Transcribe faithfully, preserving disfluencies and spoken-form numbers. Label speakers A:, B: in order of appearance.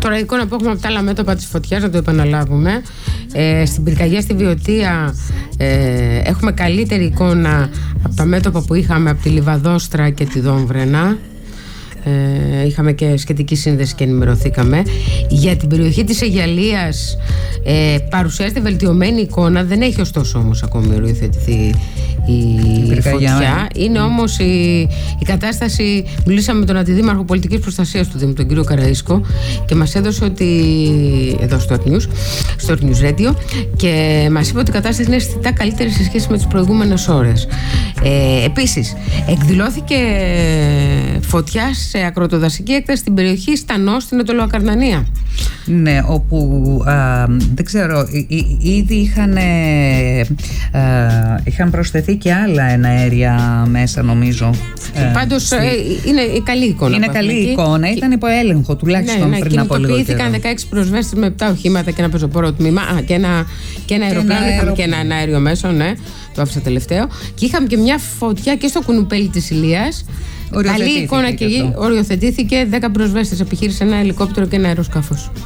A: Τώρα η εικόνα που έχουμε από τα άλλα μέτωπα της φωτιάς, να το επαναλάβουμε. Ε, στην πυρκαγιά στη Βιωτία ε, έχουμε καλύτερη εικόνα από τα μέτωπα που είχαμε από τη Λιβαδόστρα και τη Δόμβρενα. Ε, είχαμε και σχετική σύνδεση και ενημερωθήκαμε. Για την περιοχή της Αιγιαλίας ε, παρουσιάζεται βελτιωμένη εικόνα. Δεν έχει ωστόσο όμως ακόμη οριοθετηθεί η, η φωτιά. Είναι όμως η, η κατάσταση. Μιλήσαμε με τον Αντιδήμαρχο Πολιτικής Προστασίας του Δήμου, τον κύριο Καραΐσκο, και μας έδωσε ότι. Εδώ στο Earth News, στο Earth News Radio, και μας είπε ότι η κατάσταση είναι αισθητά καλύτερη σε σχέση με τις προηγούμενες ώρες. Ε, επίσης, εκδηλώθηκε φωτιά σε ακροτοδασική έκταση στην περιοχή Στανό, στην Ετωλοακαρνανία.
B: Ναι, όπου α, δεν ξέρω, ήδη είχαν, α, είχαν προσθεθεί και άλλα εναέρια μέσα, νομίζω.
A: Πάντως στη... είναι καλή εικόνα.
B: Είναι καλή εικόνα, ήταν υπό έλεγχο τουλάχιστον, ναι, ναι, πριν από λίγο καιρό.
A: Κινητοποιήθηκαν δεκαέξι προσβέστες με επτά οχήματα και ένα πεζοπόρο τμήμα. Α, και ένα, και ένα αεροπλάνο, είχαμε και ένα, ένα αέριο μέσο, ναι, το άφησα τελευταίο. Και είχαμε και μια φωτιά και στο κουνουπέλι της Ηλίας. Καλή εικόνα και εκεί. Οριοθετήθηκε. δέκα προσβέστες, επιχείρησε ένα ελικόπτερο και ένα αεροσκάφος.